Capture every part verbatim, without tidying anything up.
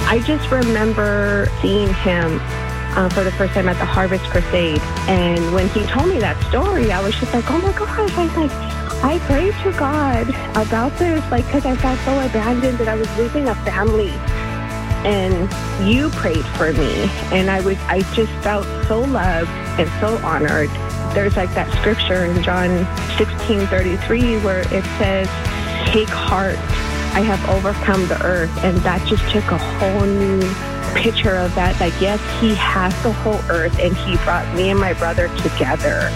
I just remember seeing him uh, for the first time at the Harvest Crusade. And when he told me that story, I was just like, oh my gosh, I was like, I prayed to God about this, like, because I felt so abandoned that I was losing a family. And you prayed for me, and I was, I just felt so loved and so honored. There's like that scripture in John sixteen thirty-three where it says, take heart, I have overcome the earth. And that just took a whole new picture of that. Like, yes, he has the whole earth, and he brought me and my brother together.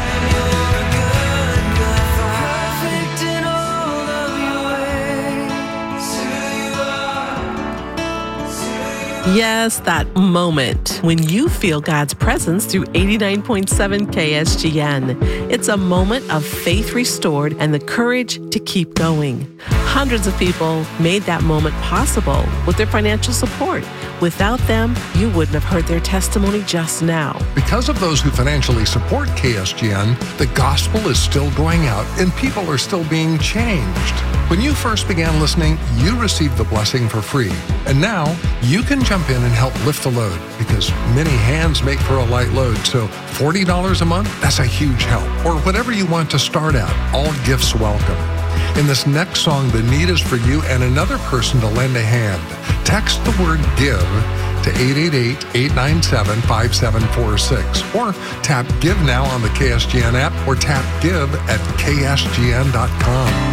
Yes, that moment when you feel God's presence through eighty-nine point seven K S G N. It's a moment of faith restored and the courage to keep going. Hundreds of people made that moment possible with their financial support. Without them, you wouldn't have heard their testimony just now. Because of those who financially support K S G N, the gospel is still going out and people are still being changed. When you first began listening, you received the blessing for free. And now you can jump in and help lift the load, because many hands make for a light load. So forty dollars a month, that's a huge help. Or whatever you want to start at, all gifts welcome. In this next song, the need is for you and another person to lend a hand. Text the word GIVE to eight eight eight, eight nine seven, five seven four six, or tap Give Now on the K S G N app, or tap Give at K S G N dot com.